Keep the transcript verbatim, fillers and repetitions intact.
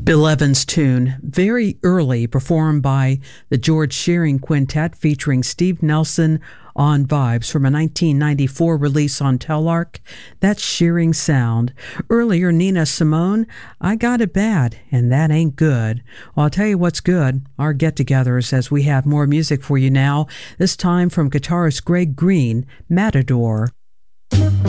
Bill Evans' tune, Very Early, performed by the George Shearing Quintet featuring Steve Nelson on vibes from a nineteen ninety-four release on Telarc. That's Shearing Sound. Earlier, Nina Simone, I Got It Bad, and That Ain't Good. Well, I'll tell you what's good, our get-togethers, as we have more music for you now, this time from guitarist Greg Green, Matador.